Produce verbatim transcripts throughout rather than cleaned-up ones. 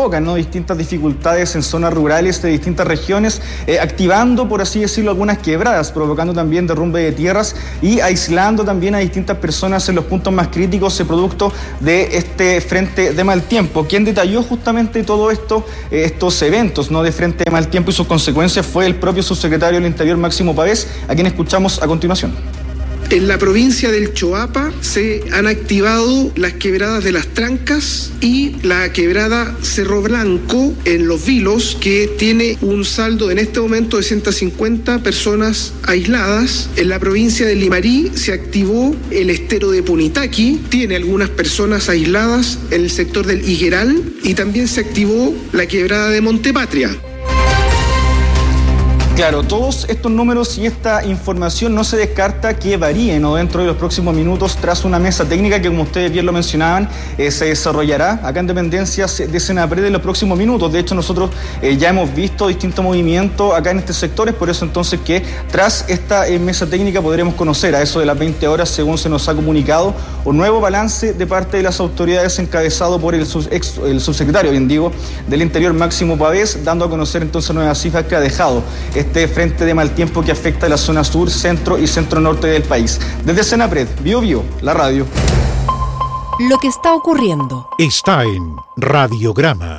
provocan, ¿no?, distintas dificultades en zonas rurales de distintas regiones, eh, activando, por así decirlo, algunas quebradas, provocando también derrumbe de tierras y aislando también a distintas personas en los puntos más críticos, eh, producto de este frente de mal tiempo. Quien detalló justamente todo esto, eh, estos eventos, ¿no?, de frente de mal tiempo y sus consecuencias fue el propio subsecretario del Interior, Máximo Pavés, a quien escuchamos a continuación. En la provincia del Choapa se han activado las quebradas de Las Trancas y la quebrada Cerro Blanco en Los Vilos, que tiene un saldo en este momento de ciento cincuenta personas aisladas. En la provincia de Limarí se activó el estero de Punitaqui, tiene algunas personas aisladas en el sector del Higueral, y también se activó la quebrada de Montepatria. Claro, todos estos números y esta información no se descarta que varíen, ¿no?, dentro de los próximos minutos tras una mesa técnica que, como ustedes bien lo mencionaban, eh, se desarrollará acá en dependencias de Senapred en los próximos minutos. De hecho, nosotros eh, ya hemos visto distintos movimientos acá en estos sectores, por eso entonces que tras esta eh, mesa técnica podremos conocer a eso de las veinte horas, según se nos ha comunicado, un nuevo balance de parte de las autoridades encabezado por el, sub, ex, el subsecretario, bien digo, del Interior, Máximo Pavés, dando a conocer entonces nuevas cifras que ha dejado este frente de mal tiempo que afecta a la zona sur, centro y centro norte del país. Desde Senapred, Bio Bio, la radio. Lo que está ocurriendo está en Radiograma.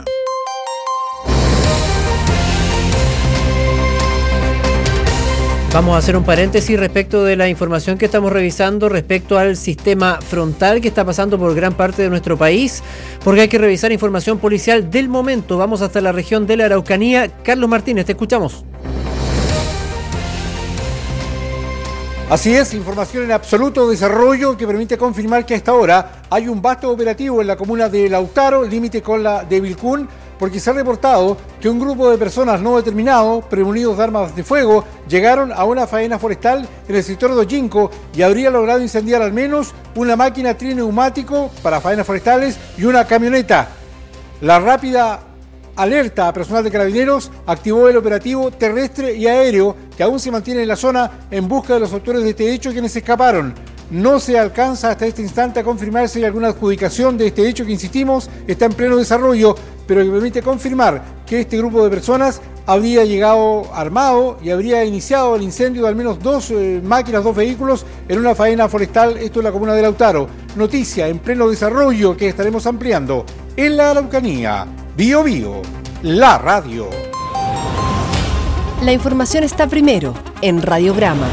Vamos a hacer un paréntesis respecto de la información que estamos revisando respecto al sistema frontal que está pasando por gran parte de nuestro país, porque hay que revisar información policial del momento. Vamos hasta la región de la Araucanía. Carlos Martínez, te escuchamos. Así es, información en absoluto desarrollo que permite confirmar que a esta hora hay un vasto operativo en la comuna de Lautaro, límite con la de Vilcún, porque se ha reportado que un grupo de personas no determinados, premunidos de armas de fuego, llegaron a una faena forestal en el sector de Oyinco y habría logrado incendiar al menos una máquina trineumático para faenas forestales y una camioneta. La rápida alerta a personal de Carabineros activó el operativo terrestre y aéreo que aún se mantiene en la zona en busca de los autores de este hecho, quienes escaparon. No se alcanza hasta este instante a confirmar si hay alguna adjudicación de este hecho que, insistimos, está en pleno desarrollo, pero que permite confirmar que este grupo de personas habría llegado armado y habría iniciado el incendio de al menos dos eh, máquinas, dos vehículos en una faena forestal, esto en la comuna de Lautaro. Noticia en pleno desarrollo que estaremos ampliando en la Araucanía. Bio Bio, la radio. La información está primero en Radiograma.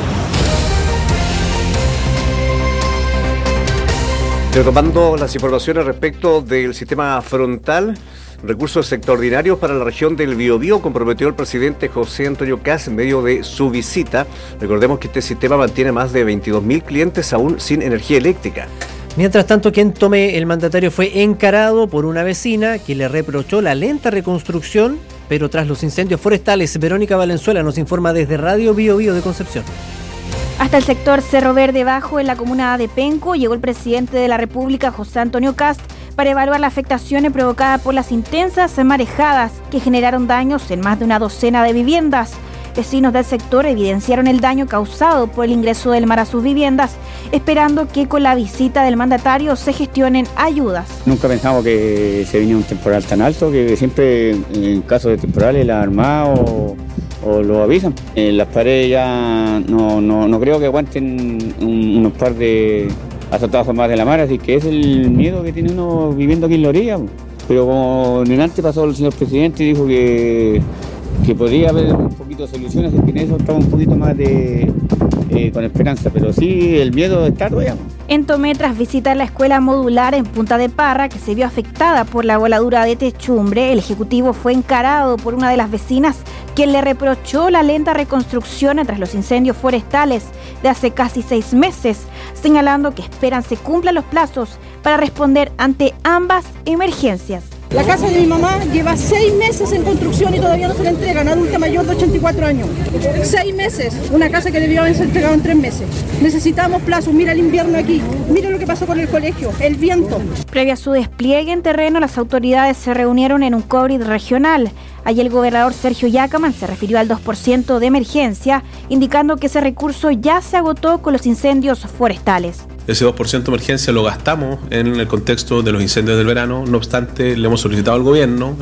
Retomando las informaciones respecto del sistema frontal, recursos extraordinarios para la región del Biobío comprometió el presidente José Antonio Kast en medio de su visita. Recordemos que este sistema mantiene más de veintidós mil clientes aún sin energía eléctrica. Mientras tanto, quien tome el mandatario fue encarado por una vecina que le reprochó la lenta reconstrucción, pero tras los incendios forestales. Verónica Valenzuela nos informa desde Radio Bio Bio de Concepción. Hasta el sector Cerro Verde Bajo, en la comuna de Penco, llegó el presidente de la República, José Antonio Kast, para evaluar las afectaciones provocadas por las intensas marejadas que generaron daños en más de una docena de viviendas. Vecinos del sector evidenciaron el daño causado por el ingreso del mar a sus viviendas, esperando que con la visita del mandatario se gestionen ayudas. Nunca pensamos que se viniera un temporal tan alto, que siempre en casos de temporales la Armada o, o lo avisan. Eh, las paredes ya no, no, no creo que aguanten un, unos par de azotadas más de la mar, así que es el miedo que tiene uno viviendo aquí en la orilla. Pero como delante pasó el señor presidente y dijo que que podría haber un poquito de soluciones, y que en eso estamos un poquito más de eh, con esperanza, pero sí el miedo está todavía. En Tomé, tras visitar la escuela modular en Punta de Parra, que se vio afectada por la voladura de techumbre, el ejecutivo fue encarado por una de las vecinas, quien le reprochó la lenta reconstrucción tras los incendios forestales de hace casi seis meses, señalando que esperan se cumplan los plazos para responder ante ambas emergencias. La casa de mi mamá lleva seis meses en construcción y todavía no se la entregan, adulta mayor de ochenta y cuatro años. Seis meses, una casa que debió haberse entregado en tres meses. Necesitamos plazos, mira el invierno aquí, mira lo que pasó con el colegio, el viento. Previo a su despliegue en terreno, las autoridades se reunieron en un COVID regional. Allí el gobernador Sergio Yacaman se refirió al dos por ciento de emergencia, indicando que ese recurso ya se agotó con los incendios forestales. Ese dos por ciento de emergencia lo gastamos en el contexto de los incendios del verano. No obstante, le hemos solicitado al gobierno